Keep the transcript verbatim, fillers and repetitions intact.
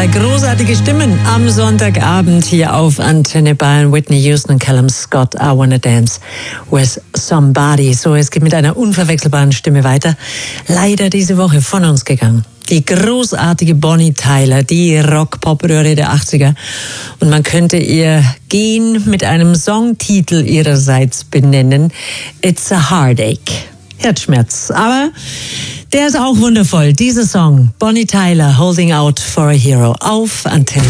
Zwei großartige Stimmen am Sonntagabend hier auf Antenne Bayern. Whitney Houston und Callum Scott. I Wanna Dance with Somebody. So, es geht mit einer unverwechselbaren Stimme weiter. Leider diese Woche von uns gegangen. Die großartige Bonnie Tyler, die Rock-Pop-Röhre der achtziger. Und man könnte ihr Gehen mit einem Songtitel ihrerseits benennen. It's a Heartache. Herzschmerz. Aber der ist auch wundervoll. Dieser Song, Bonnie Tyler, Holding Out for a Hero, auf Antenne.